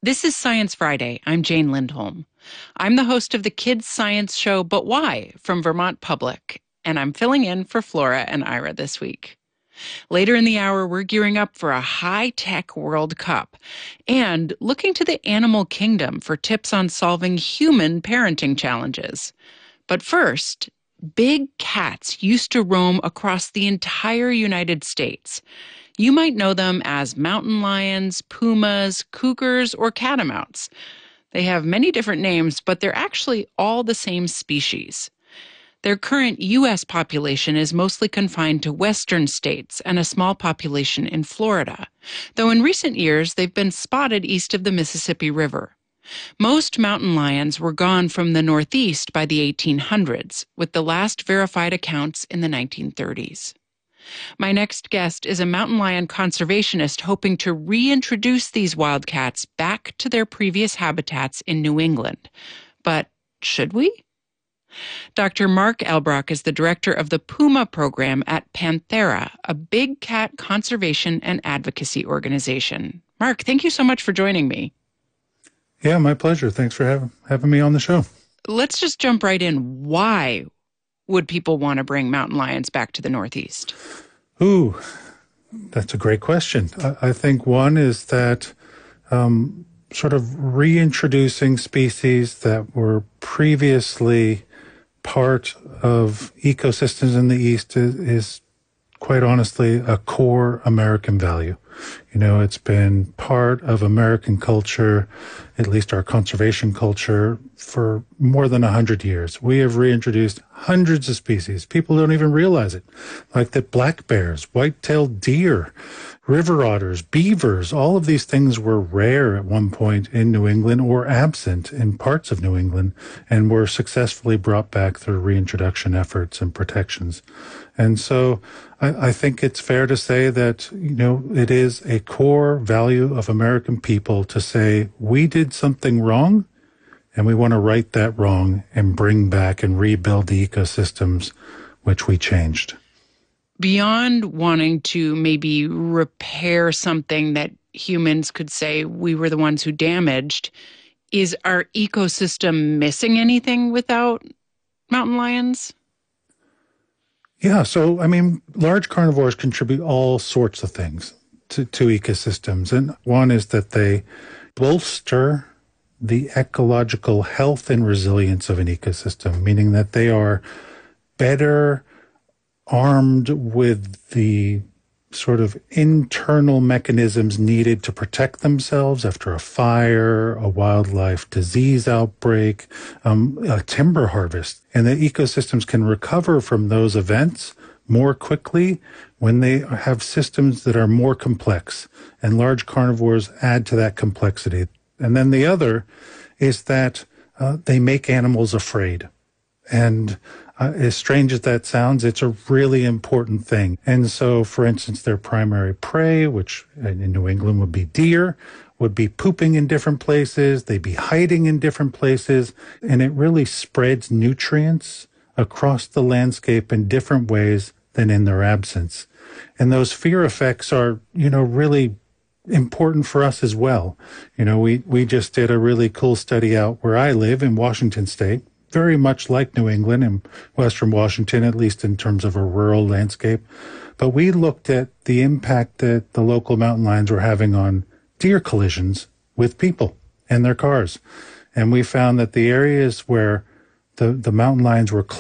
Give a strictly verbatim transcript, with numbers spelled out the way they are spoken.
This is Science Friday. I'm Jane Lindholm. I'm the host of the kids' science show, But Why? From Vermont Public, and I'm filling in for Flora and Ira this week. Later in the hour, we're gearing up for a high-tech World Cup and looking to the animal kingdom for tips on solving human parenting challenges. But first, big cats used to roam across the entire United States. You might know them as mountain lions, pumas, cougars, or catamounts. They have many different names, but they're actually all the same species. Their current U S population is mostly confined to western states and a small population in Florida, though in recent years they've been spotted east of the Mississippi River. Most mountain lions were gone from the Northeast by the eighteen hundreds, with the last verified accounts in the nineteen thirties. My next guest is a mountain lion conservationist hoping to reintroduce these wildcats back to their previous habitats in New England. But should we? Doctor Mark Elbrock is the director of the Puma program at Panthera, a big cat conservation and advocacy organization. Mark, thank you so much for joining me. Yeah, my pleasure. Thanks for having, having me on the show. Let's just jump right in. Why would people want to bring mountain lions back to the Northeast? Ooh, that's a great question. I, I think one is that um, sort of reintroducing species that were previously part of ecosystems in the East is, is quite honestly a core American value. You know, it's been part of American culture, at least our conservation culture, for more than a hundred years. We have reintroduced hundreds of species. People don't even realize it. Like that black bears, white-tailed deer, river otters, beavers, all of these things were rare at one point in New England or absent in parts of New England and were successfully brought back through reintroduction efforts and protections. And so I, I think it's fair to say that, you know, it is a core value of American people to say we did something wrong and we want to right that wrong and bring back and rebuild the ecosystems which we changed. Beyond wanting to maybe repair something that humans could say we were the ones who damaged, is our ecosystem missing anything without mountain lions? Yeah, so, I mean, large carnivores contribute all sorts of things to, to ecosystems. And one is that they bolster the ecological health and resilience of an ecosystem, meaning that they are better armed with the sort of internal mechanisms needed to protect themselves after a fire, a wildlife disease outbreak, um, a timber harvest. And the ecosystems can recover from those events more quickly when they have systems that are more complex. And large carnivores add to that complexity. And then the other is that uh, they make animals afraid. And Uh, as strange as that sounds, it's a really important thing. And so, for instance, their primary prey, which in New England would be deer, would be pooping in different places. They'd be hiding in different places. And it really spreads nutrients across the landscape in different ways than in their absence. And those fear effects are, you know, really important for us as well. You know, we, we just did a really cool study out where I live in Washington State, very much like New England and Western Washington, at least in terms of a rural landscape. But we looked at the impact that the local mountain lions were having on deer collisions with people and their cars. And we found that the areas where the, the mountain lions were